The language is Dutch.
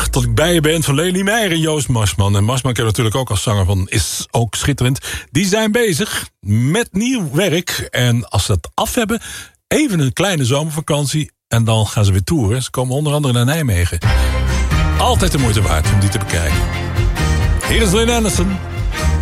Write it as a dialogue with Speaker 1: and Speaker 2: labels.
Speaker 1: gezellig dat ik bij je ben van Leni Meijer en Joost Marsman. En Marsman ken je natuurlijk ook als zanger van Is Ook Schitterend. Die zijn bezig met nieuw werk. En als ze dat af hebben, even een kleine zomervakantie. En dan gaan ze weer toeren. Ze komen onder andere naar Nijmegen. Altijd de moeite waard om die te bekijken. Hier is Lynn Anderson.